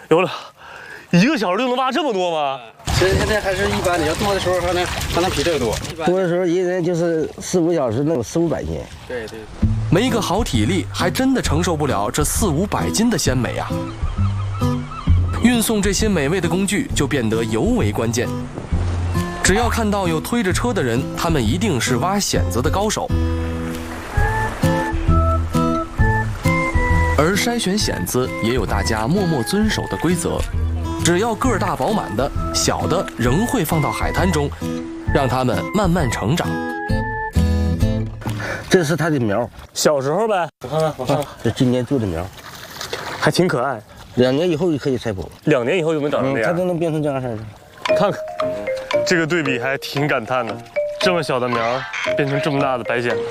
有了，1个小时就能挖这么多吗？ 现在还是一般的，要多的时候还能比这个多。 多的时候一人就是4、5小时能有4、500斤。 对对。 没一个好体力，还真的承受不了这4、500斤的鲜美啊！运送这些美味的工具就变得尤为关键。只要看到有推着车的人，他们一定是挖蚬子的高手。而筛选蚬子也有大家默默遵守的规则，只要个儿大饱满的，小的仍会放到海滩中，让它们慢慢成长。 这是它的苗， 小时候呗，我看看， 这今年做的苗， 还挺可爱。 2年以后就可以采播 ，2年以后就能长成这样， 它都能变成这样式的。 看看，这个对比还挺感叹的，这么小的苗变成这么大的白蚬子。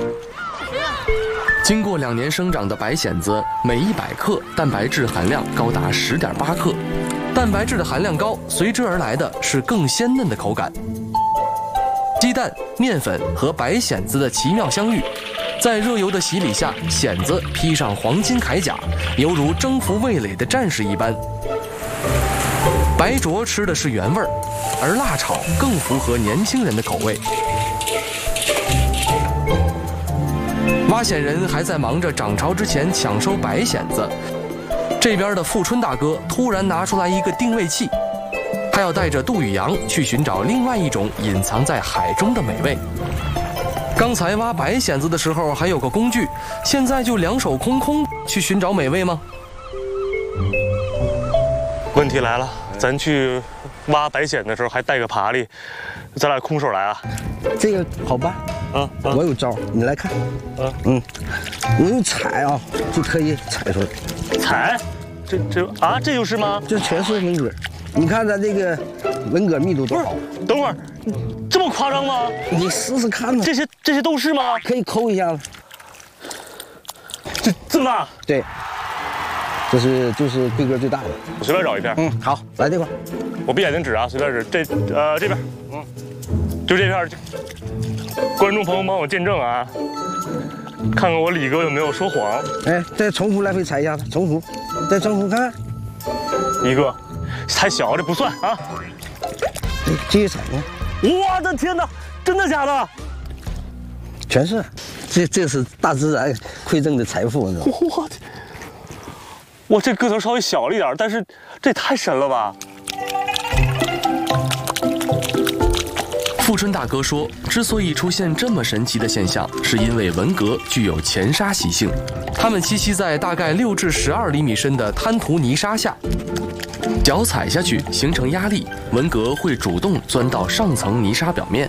经过2年生长的白蚬子，每100克蛋白质含量高达10.8克，蛋白质的含量高，随之而来的是更鲜嫩的口感。鸡蛋、面粉和白蚬子的奇妙相遇。 在热油的洗礼下，蚬子披上黄金铠甲，犹如征服味蕾的战士一般。白灼吃的是原味儿，而辣炒更符合年轻人的口味。挖蚬人还在忙着涨潮之前抢收白蚬子，这边的富春大哥突然拿出来一个定位器，他要带着杜宇阳去寻找另外一种隐藏在海中的美味。 刚才挖白蚬子的时候还有个工具，现在就2手空空去寻找美味吗？ 问题来了，咱去挖白蚬的时候还带个爬犁，咱俩空手来啊？ 这个好办，我有招，你来看。我用踩啊，就可以踩出来。 踩？这就是吗？ 这全是文蛤。你看咱这个文蛤密度多好。 等会儿。 这么夸张吗？ 你试试看嘛。 这些都是吗？ 可以抠一下子。 这么大？ 对。就是规格最大的。 我随便找一片。 好，来这块。 我闭眼睛指啊，随便指。这边。就这片。观众朋友帮我见证啊，看看我李哥有没有说谎。 哎，再重复来回踩一下子，重复，再重复看看。 1个，太小，这不算啊。 继续踩呢！ 我的天哪，真的假的？ 全是，这是大自然馈赠的财富，你知道吗？ 我这个头稍微小了一点，但是这也太神了吧！ 富春大哥说，之所以出现这么神奇的现象，是因为文蛤具有潜沙习性，它们栖息在大概6至12厘米深的滩涂泥沙下。 脚踩下去形成压力，文蛤会主动钻到上层泥沙表面。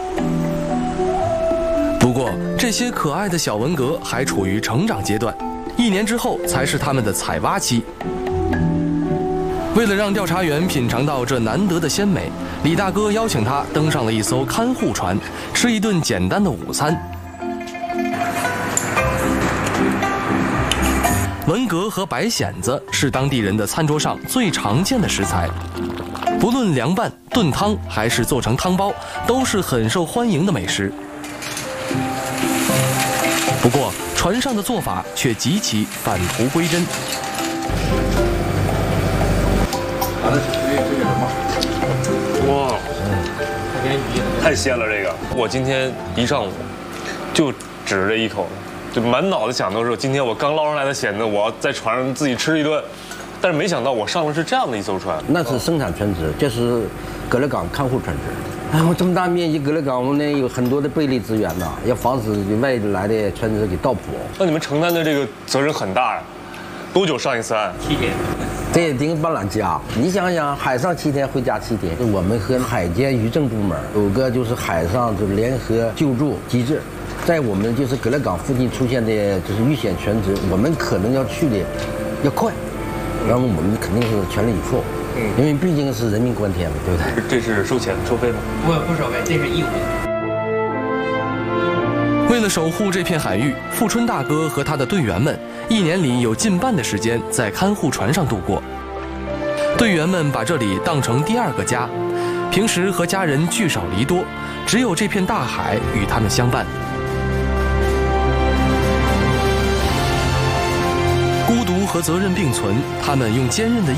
不过，这些可爱的小文蛤还处于成长阶段，1年之后才是它们的采挖期。为了让调查员品尝到这难得的鲜美，李大哥邀请他登上了一艘看护船，吃一顿简单的午餐。 文蛤和白蚬子是当地人的餐桌上最常见的食材，不论凉拌、炖汤还是做成汤包，都是很受欢迎的美食。不过，船上的做法却极其返璞归真。 哇，太鲜了！这个，我今天一上午就指着这一口。 就满脑子想都是今天我刚捞上来的蚬子，我要在船上自己吃一顿，但是没想到我上的是这样的一艘船。 那是生产船只，这是葛勒港看护船只。哎，我这么大面积葛勒港，我们呢有很多的贝类资源呐，要防止外来的船只给盗捕。 那你们承担的这个责任很大呀。多久上一次岸 ？7天。 这也盯半拉家。你想想，海上7天，回家7天。我们和海监渔政部门有个就是海上就联合救助机制。 在我们就是葛勒港附近出现的就是遇险船只，我们可能要去的要快，然后我们肯定是全力以赴，因为毕竟是人命关天嘛，对不对？ 这是收钱收费吗？ 不收费，这是义务的。 为了守护这片海域，富春大哥和他的队员们1年里有近半的时间在看护船上度过。队员们把这里当成第2个家，平时和家人聚少离多，只有这片大海与他们相伴。 孤独和责任并存，他们用坚韧的